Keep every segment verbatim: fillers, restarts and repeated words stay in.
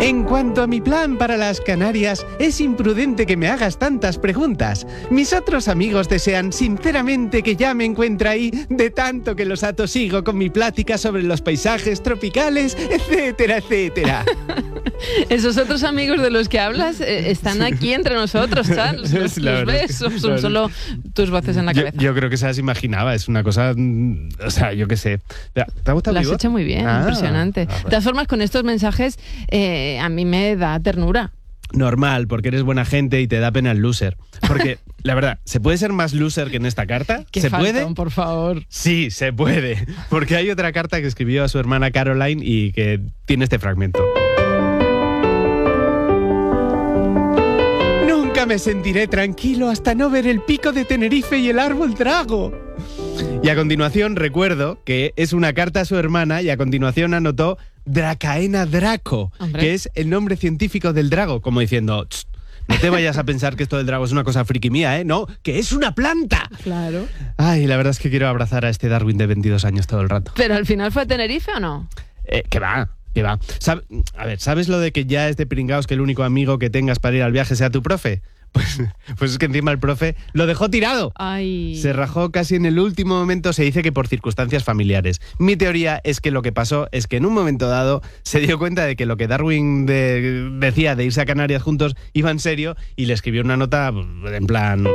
En cuanto a mi plan para las Canarias, es imprudente que me hagas tantas preguntas. Mis otros amigos desean sinceramente que ya me encuentre ahí, de tanto que los atosigo con mi plática sobre los paisajes tropicales, etcétera, etcétera. Esos otros amigos de los que hablas eh, están aquí entre nosotros, Charles. Los, los ves, son, son solo tus voces en la cabeza. Yo, yo creo que se las imaginaba, es una cosa, o sea, yo qué sé. ¿Te ha gustado? Lo has hecho muy bien, ah, impresionante. Ah, de todas formas, con estos mensajes eh, a mí me da ternura. Normal, porque eres buena gente y te da pena el loser. Porque, la verdad, ¿se puede ser más loser que en esta carta? ¿Qué ¿Se faltón, puede? por favor. Sí, se puede. Porque hay otra carta que escribió a su hermana Caroline y que tiene este fragmento. Nunca me sentiré tranquilo hasta no ver el pico de Tenerife y el árbol Drago. Y a continuación recuerdo que es una carta a su hermana y a continuación anotó Dracaena draco, Hombre. que es el nombre científico del drago, como diciendo, no te vayas a pensar que esto del drago es una cosa friki mía, ¿eh? No, que es una planta. Claro. Ay, la verdad es que quiero abrazar a este Darwin de veintidós años todo el rato. ¿Pero al final fue a Tenerife o no? Eh, que va. Que va. ¿Sab- a ver, ¿sabes lo de que ya es de pringaos que el único amigo que tengas para ir al viaje sea tu profe? Pues, pues es que encima el profe lo dejó tirado. Ay. Se rajó casi en el último momento, se dice que por circunstancias familiares. Mi teoría es que lo que pasó es que en un momento dado se dio cuenta de que lo que Darwin de, decía de irse a Canarias juntos iba en serio y le escribió una nota en plan...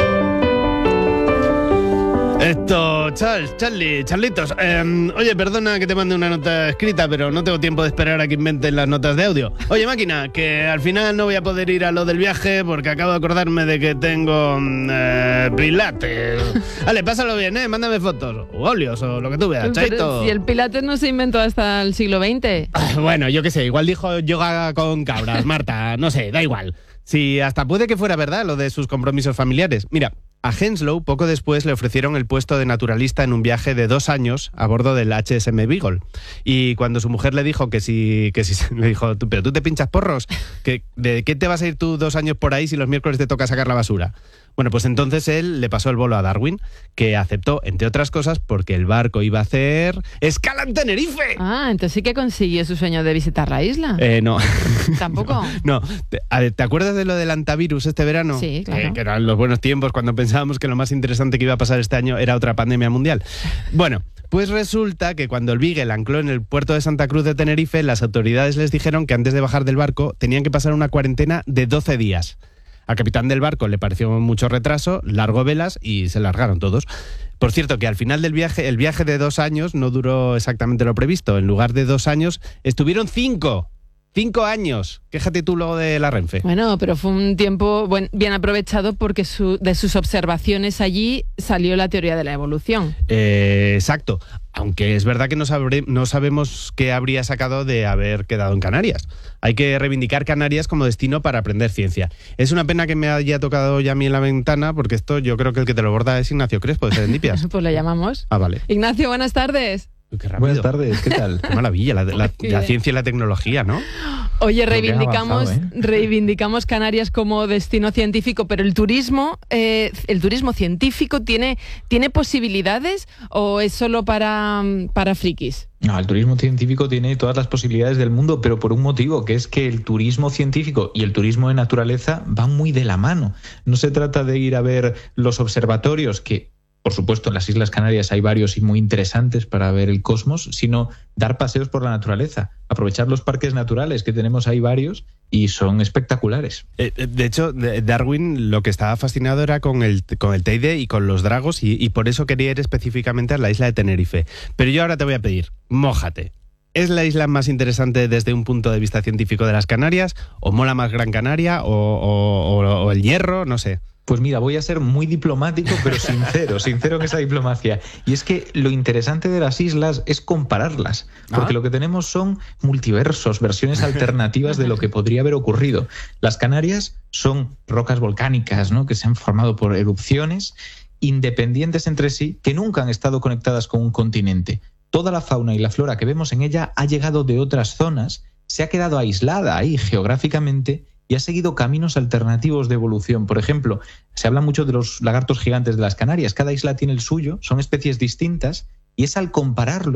Esto, Charles, Charlie, Charlitos, eh, oye, perdona que te mande una nota escrita, pero no tengo tiempo de esperar a que inventen las notas de audio. Oye, máquina, que al final no voy a poder ir a lo del viaje porque acabo de acordarme de que tengo eh, pilates. Vale, pásalo bien, ¿eh? Mándame fotos, o óleos, o lo que tú veas, chaito. Pero si el pilates no se inventó hasta el siglo veinte. Bueno, yo qué sé, igual dijo yoga con cabras, Marta, no sé, da igual. Sí, hasta puede que fuera verdad lo de sus compromisos familiares. Mira, a Henslow poco después le ofrecieron el puesto de naturalista en un viaje de dos años a bordo del H S M Beagle. Y cuando su mujer le dijo que si, que si le dijo, pero tú te pinchas porros, que, ¿de qué te vas a ir tú dos años por ahí si los miércoles te toca sacar la basura? Bueno, pues entonces él le pasó el bolo a Darwin, que aceptó, entre otras cosas, porque el barco iba a hacer escala en Tenerife. Ah, entonces sí que consiguió su sueño de visitar la isla. Eh, no. ¿Tampoco? No. no. ¿Te, ¿Te acuerdas de lo del antivirus este verano? Sí, claro. Eh, que eran los buenos tiempos cuando pensábamos que lo más interesante que iba a pasar este año era otra pandemia mundial. Bueno, pues resulta que cuando el Beagle ancló en el puerto de Santa Cruz de Tenerife, las autoridades les dijeron que antes de bajar del barco tenían que pasar una cuarentena de doce días. Al capitán del barco le pareció mucho retraso, largó velas y se largaron todos. Por cierto, que al final del viaje, el viaje de dos años no duró exactamente lo previsto. En lugar de dos años, estuvieron cinco. Cinco años. Quéjate tú luego de la Renfe. Bueno, pero fue un tiempo buen, bien aprovechado porque su, de sus observaciones allí salió la teoría de la evolución. Eh, exacto. Aunque es verdad que no, sabré, no sabemos qué habría sacado de haber quedado en Canarias. Hay que reivindicar Canarias como destino para aprender ciencia. Es una pena que me haya tocado ya a mí en la ventana, porque esto yo creo que el que te lo borda es Ignacio Crespo, de Serendipias. Pues le llamamos. Ah, vale. Ignacio, buenas tardes. Qué rápido. Buenas tardes, ¿qué tal? Qué maravilla, la, la, la ciencia y la tecnología, ¿no? Oye, reivindicamos, avanzado, ¿eh? reivindicamos Canarias como destino científico, pero el turismo, eh, el turismo científico tiene, ¿tiene posibilidades o es solo para, para frikis? No, el turismo científico tiene todas las posibilidades del mundo, pero por un motivo, que es que el turismo científico y el turismo de naturaleza van muy de la mano. No se trata de ir a ver los observatorios, que por supuesto, en las Islas Canarias hay varios y muy interesantes para ver el cosmos, sino dar paseos por la naturaleza, aprovechar los parques naturales, que tenemos ahí varios y son espectaculares. Eh, de hecho, Darwin lo que estaba fascinado era con el, con el Teide y con los dragos y, y por eso quería ir específicamente a la isla de Tenerife. Pero yo ahora te voy a pedir, mójate. ¿Es la isla más interesante desde un punto de vista científico de las Canarias? ¿O mola más Gran Canaria? ¿O, o, o, o el Hierro? No sé. Pues mira, voy a ser muy diplomático, pero sincero, sincero en esa diplomacia. Y es que lo interesante de las islas es compararlas, porque ¿Ah? lo que tenemos son multiversos, versiones alternativas de lo que podría haber ocurrido. Las Canarias son rocas volcánicas, ¿no?, que se han formado por erupciones, independientes entre sí, que nunca han estado conectadas con un continente. Toda la fauna y la flora que vemos en ella ha llegado de otras zonas, se ha quedado aislada ahí geográficamente y ha seguido caminos alternativos de evolución. Por ejemplo, se habla mucho de los lagartos gigantes de las Canarias. Cada isla tiene el suyo, son especies distintas, y es al compararlos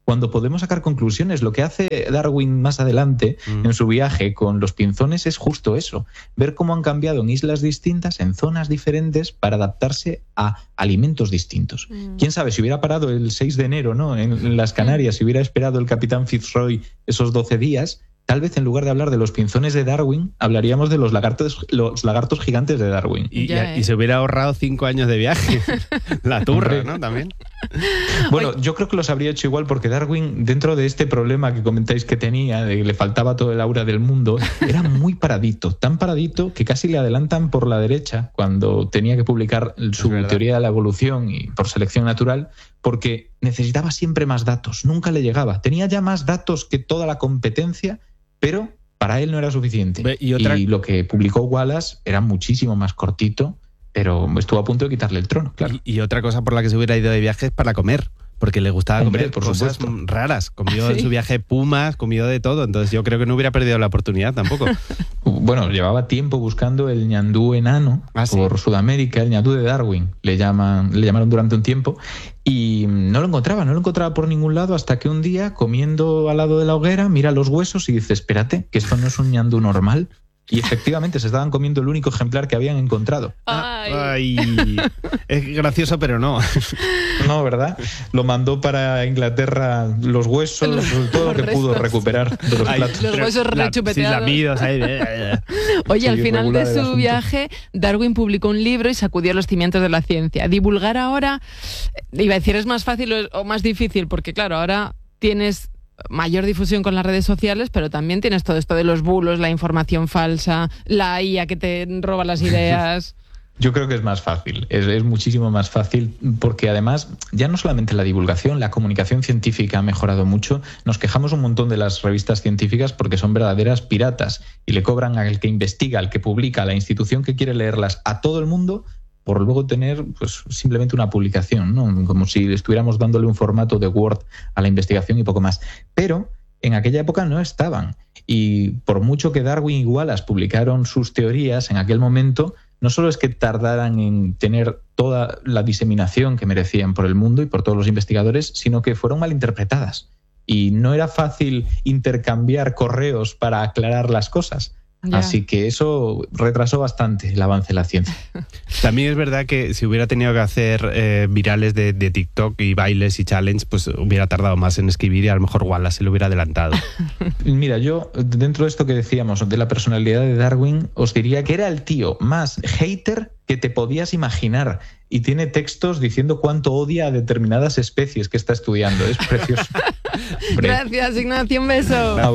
cuando podemos sacar conclusiones. Lo que hace Darwin más adelante mm. en su viaje con los pinzones es justo eso, ver cómo han cambiado en islas distintas, en zonas diferentes, para adaptarse a alimentos distintos. Mm. Quién sabe, si hubiera parado el seis de enero, ¿no?, en, en las Canarias, si hubiera esperado el capitán Fitzroy esos doce días, tal vez en lugar de hablar de los pinzones de Darwin, hablaríamos de los lagartos, los lagartos gigantes de Darwin. Y, ya, ¿eh? y se hubiera ahorrado cinco años de viaje. La turra, ¿no? También. Bueno, Oye. yo creo que los habría hecho igual, porque Darwin, dentro de este problema que comentáis que tenía, de que le faltaba todo el aura del mundo, era muy paradito, tan paradito que casi le adelantan por la derecha cuando tenía que publicar su teoría de la evolución y por selección natural, porque necesitaba siempre más datos, nunca le llegaba. Tenía ya más datos que toda la competencia, pero para él no era suficiente. ¿Y, otra... y lo que publicó Wallace era muchísimo más cortito, pero estuvo a punto de quitarle el trono, claro. Y, y otra cosa por la que se hubiera ido de viaje es para comer, porque le gustaba Hombre, comer por cosas supuesto. raras. Comió ¿Ah, sí? en su viaje pumas, comió de todo. Entonces yo creo que no hubiera perdido la oportunidad tampoco. Bueno, llevaba tiempo buscando el ñandú enano ¿Ah, sí? por Sudamérica, el ñandú de Darwin, le llaman, le llamaron durante un tiempo, y no lo encontraba, no lo encontraba por ningún lado, hasta que un día, comiendo al lado de la hoguera, mira los huesos y dice, espérate, que esto no es un ñandú normal. Y efectivamente se estaban comiendo el único ejemplar que habían encontrado. Ay. Ay, es gracioso, pero no. No, ¿verdad? Lo mandó para Inglaterra los huesos, Los- todo lo los que pudo restos. recuperar de los Ay, platos. Los pero huesos la- rechupeteados. Sí, lamidos ahí. Oye, Sí, al final de irregular el su asunto. viaje, Darwin publicó un libro y sacudió los cimientos de la ciencia. Divulgar ahora, eh, iba a decir, es más fácil o, o más difícil, porque claro, ahora tienes mayor difusión con las redes sociales, pero también tienes todo esto de los bulos, la información falsa, la I A que te roba las ideas. Yo creo que es más fácil, es, es muchísimo más fácil, porque además ya no solamente la divulgación, la comunicación científica ha mejorado mucho. Nos quejamos un montón de las revistas científicas porque son verdaderas piratas y le cobran al que investiga, al que publica, a la institución que quiere leerlas, a todo el mundo, por luego tener pues simplemente una publicación, ¿no? Como si estuviéramos dándole un formato de Word a la investigación y poco más. Pero en aquella época no estaban, y por mucho que Darwin y Wallace publicaron sus teorías en aquel momento, no solo es que tardaran en tener toda la diseminación que merecían por el mundo y por todos los investigadores, sino que fueron malinterpretadas. Y no era fácil intercambiar correos para aclarar las cosas. Ya. Así que eso retrasó bastante el avance de la ciencia. También es verdad que si hubiera tenido que hacer eh, virales de, de TikTok y bailes y challenge, pues hubiera tardado más en escribir y a lo mejor Wallace se lo hubiera adelantado. Mira, yo, dentro de esto que decíamos de la personalidad de Darwin, os diría que era el tío más hater que te podías imaginar, y tiene textos diciendo cuánto odia a determinadas especies que está estudiando. Es precioso. Hombre. Gracias, Ignacio, un beso.